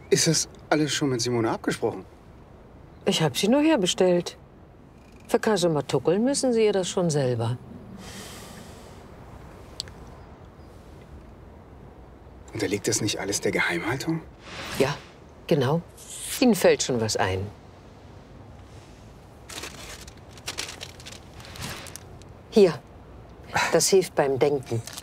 Ist das alles schon mit Simone abgesprochen? Ich habe sie nur herbestellt. Für Kasumatuckeln müssen Sie ihr das schon selber. Unterliegt das nicht alles der Geheimhaltung? Ja, genau. Ihnen fällt schon was ein. Hier, das hilft beim Denken.